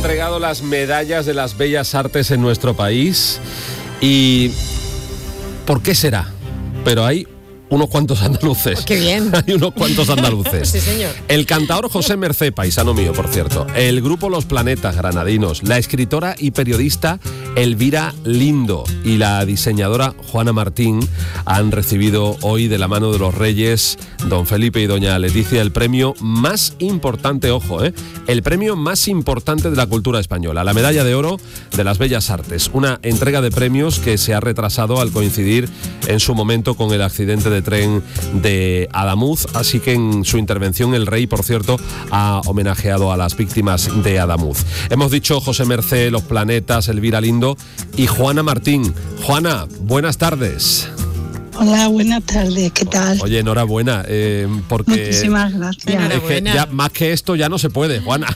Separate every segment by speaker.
Speaker 1: entregado las medallas de las bellas artes en nuestro país. ¿Y por qué será? Pero hay unos cuantos andaluces.
Speaker 2: ¡Qué bien!
Speaker 1: Hay unos cuantos andaluces.
Speaker 2: Sí, señor.
Speaker 1: El cantaor José Mercé, paisano mío, por cierto. El grupo Los Planetas, granadinos. La escritora y periodista Elvira Lindo y la diseñadora Juana Martín han recibido hoy de la mano de los Reyes, don Felipe y doña Leticia, el premio más importante, ojo, el premio más importante de la cultura española, la medalla de oro de las Bellas Artes. Una entrega de premios que se ha retrasado al coincidir en su momento con el accidente de tren de Adamuz, así que en su intervención el rey, por cierto, ha homenajeado a las víctimas de Adamuz. Hemos dicho José Mercé, Los Planetas, Elvira Lindo y Juana Martín. Juana, buenas tardes.
Speaker 3: Hola, buenas tardes, ¿qué tal?
Speaker 1: Oye, enhorabuena, porque
Speaker 3: muchísimas gracias.
Speaker 1: Es que ya, más que esto ya no se puede, Juana.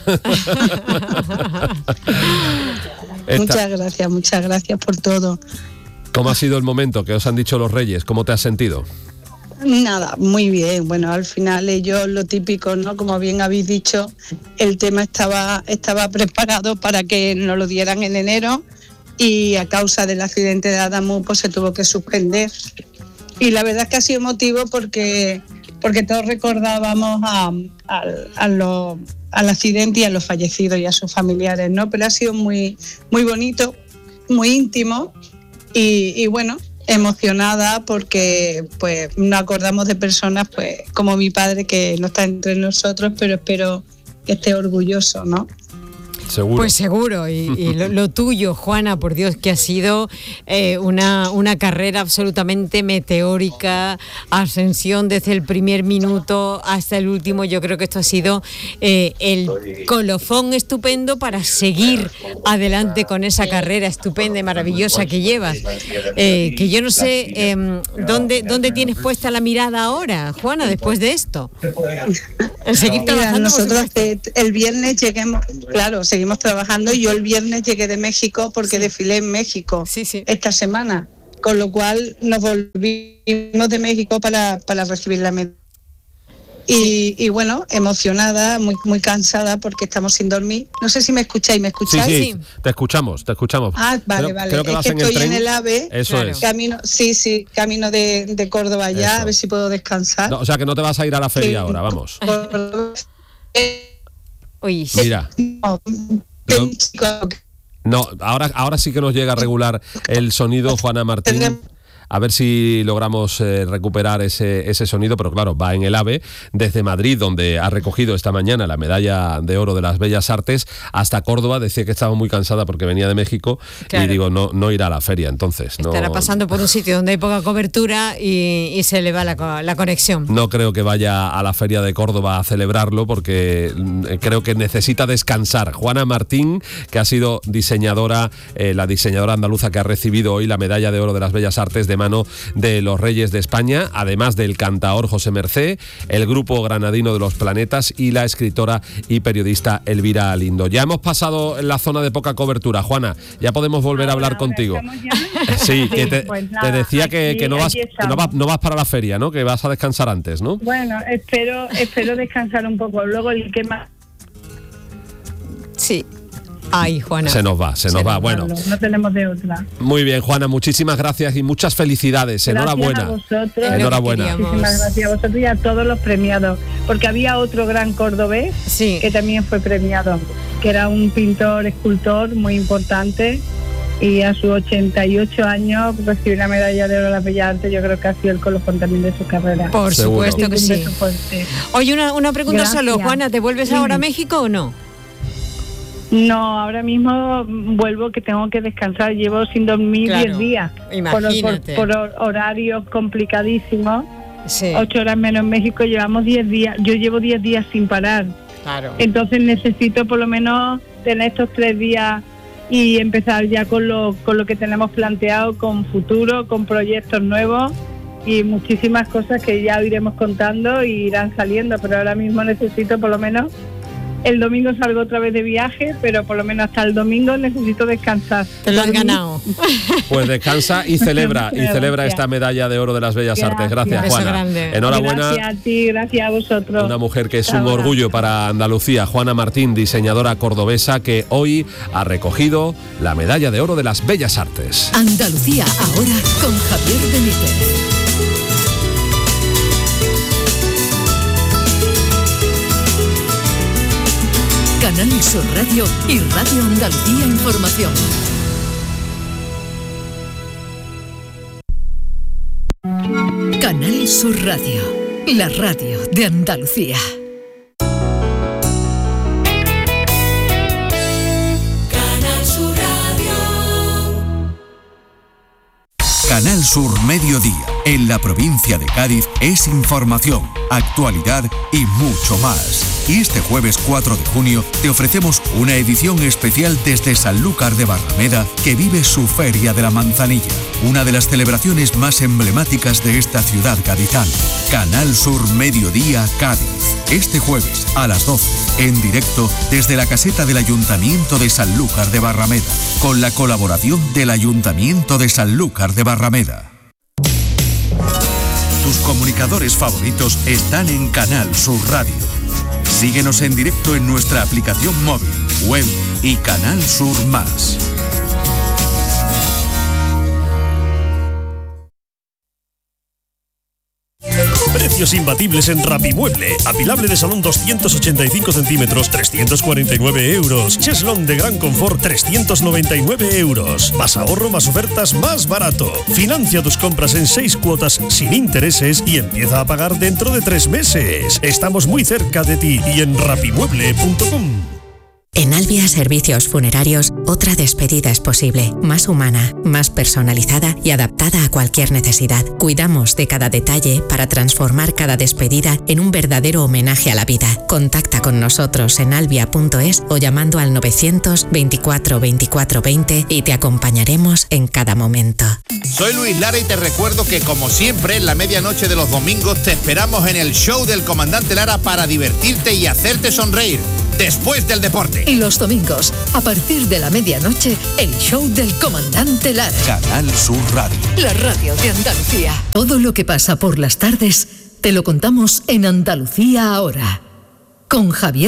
Speaker 3: Muchas gracias por todo.
Speaker 1: ¿Cómo ha sido el momento que os han dicho los Reyes? ¿Cómo te has sentido?
Speaker 3: Nada, muy bien. Bueno, al final ellos lo típico, ¿no? Como bien habéis dicho, el tema estaba preparado para que nos lo dieran en enero y a causa del accidente de Adamuz pues se tuvo que suspender. Y la verdad es que ha sido emotivo porque todos recordábamos al accidente y a los fallecidos y a sus familiares, ¿no? Pero ha sido muy, muy bonito, muy íntimo y bueno, emocionada porque pues nos acordamos de personas pues como mi padre, que no está entre nosotros, pero espero que esté orgulloso, ¿no?
Speaker 1: Seguro.
Speaker 2: Pues seguro, y lo tuyo, Juana, por Dios, que ha sido una carrera absolutamente meteórica, ascensión desde el primer minuto hasta el último. Yo creo que esto ha sido el colofón estupendo para seguir adelante con esa carrera estupenda y maravillosa que llevas. Que yo no sé dónde tienes puesta la mirada ahora, Juana, después de esto. Seguir trabajando.
Speaker 3: Nosotros el viernes lleguemos, claro, seguimos trabajando y yo el viernes llegué de México porque desfilé en México esta semana, con lo cual nos volvimos de México para recibir la medalla. Y bueno, emocionada, muy, muy cansada porque estamos sin dormir. No sé si me escucháis, ¿me escucháis?
Speaker 1: Sí, te escuchamos. Ah,
Speaker 3: vale. Creo que es que estoy en el AVE.
Speaker 1: Eso claro. Es.
Speaker 3: Camino de Córdoba allá, a ver si puedo descansar.
Speaker 1: No, o sea, que no te vas a ir a la feria ahora, vamos.
Speaker 2: Uy.
Speaker 1: Mira. No, ahora sí que nos llega a regular el sonido, Juana Martín. A ver si logramos recuperar ese sonido, pero claro, va en el AVE desde Madrid, donde ha recogido esta mañana la medalla de oro de las Bellas Artes, hasta Córdoba. Decía que estaba muy cansada porque venía de México, claro. Y digo, no irá a la feria, entonces.
Speaker 2: Estará pasando por un sitio donde hay poca cobertura y se le va la conexión.
Speaker 1: No creo que vaya a la feria de Córdoba a celebrarlo porque creo que necesita descansar. Juana Martín, que ha sido diseñadora, la diseñadora andaluza que ha recibido hoy la medalla de oro de las Bellas Artes de mano de los Reyes de España, además del cantaor José Mercé, el grupo granadino de Los Planetas y la escritora y periodista Elvira Lindo. Ya hemos pasado en la zona de poca cobertura, Juana, ya podemos volver a hablar contigo. Sí, que te decía que no vas para la feria, ¿no? Que vas a descansar antes, ¿no?
Speaker 4: Bueno, espero descansar un poco. Luego el que más...
Speaker 2: Sí. Ay, Juana.
Speaker 1: Se nos va. Bueno,
Speaker 4: no tenemos de otra.
Speaker 1: Muy bien, Juana, muchísimas gracias y muchas felicidades. Enhorabuena.
Speaker 4: Gracias a vosotros.
Speaker 1: Enhorabuena.
Speaker 4: Muchísimas gracias a vosotros y a todos los premiados. Porque había otro gran cordobés que también fue premiado, que era un pintor, escultor muy importante. Y a sus 88 años recibir la medalla de oro de las Bellas Artes, yo creo que ha sido el colofón también de su carrera.
Speaker 2: Por supuesto que sí. Oye, una pregunta solo, Juana, ¿te vuelves ahora a México o no?
Speaker 4: No, ahora mismo vuelvo, que tengo que descansar. Llevo sin dormir 10 días.
Speaker 2: Imagínate.
Speaker 4: Por horarios complicadísimos.
Speaker 2: Sí.
Speaker 4: 8 horas menos en México, llevamos 10 días. Yo llevo 10 días sin parar.
Speaker 2: Claro.
Speaker 4: Entonces necesito por lo menos tener estos 3 días y empezar ya con lo que tenemos planteado, con futuro, con proyectos nuevos y muchísimas cosas que ya iremos contando y irán saliendo. Pero ahora mismo necesito por lo menos El domingo salgo otra vez de viaje, pero por lo menos hasta el domingo necesito descansar.
Speaker 2: Te lo has ganado.
Speaker 1: Pues descansa y celebra esta medalla de oro de las Bellas Artes. Gracias, Juana. Enhorabuena.
Speaker 4: Gracias a ti, gracias a vosotros.
Speaker 1: Una mujer que es un orgullo para Andalucía, Juana Martín, diseñadora cordobesa, que hoy ha recogido la medalla de oro de las Bellas Artes.
Speaker 5: Andalucía ahora con Javier Benítez. Canal Sur Radio y Radio Andalucía Información. Canal Sur Radio, la radio de Andalucía.
Speaker 6: Canal Sur Radio.
Speaker 7: Canal Sur Mediodía, en la provincia de Cádiz, es información, actualidad y mucho más. Y este jueves 4 de junio te ofrecemos una edición especial desde Sanlúcar de Barrameda, que vive su Feria de la Manzanilla, una de las celebraciones más emblemáticas de esta ciudad gaditana. Canal Sur Mediodía Cádiz, este jueves a las 12, en directo desde la caseta del Ayuntamiento de Sanlúcar de Barrameda, con la colaboración del Ayuntamiento de Sanlúcar de Barrameda. Tus comunicadores favoritos están en Canal Sur Radio. Síguenos en directo en nuestra aplicación móvil, web y Canal Sur Más.
Speaker 8: Precios imbatibles en Rapimueble. Apilable de salón 285 centímetros, 349 euros. Cheslón de gran confort, 399 euros. Más ahorro, más ofertas, más barato. Financia tus compras en 6 cuotas sin intereses y empieza a pagar dentro de 3 meses. Estamos muy cerca de ti y en rapimueble.com.
Speaker 9: En Albia Servicios Funerarios, otra despedida es posible, más humana, más personalizada y adaptada a cualquier necesidad. Cuidamos de cada detalle para transformar cada despedida en un verdadero homenaje a la vida. Contacta con nosotros en albia.es o llamando al 924 24 20 y te acompañaremos en cada momento.
Speaker 10: Soy Luis Lara y te recuerdo que, como siempre, en la medianoche de los domingos te esperamos en el show del Comandante Lara para divertirte y hacerte sonreír después del deporte.
Speaker 5: Y los domingos, a partir de la medianoche, el show del Comandante Lara.
Speaker 7: Canal Sur Radio,
Speaker 5: la radio de Andalucía. Todo lo que pasa por las tardes te lo contamos en Andalucía ahora, con Javier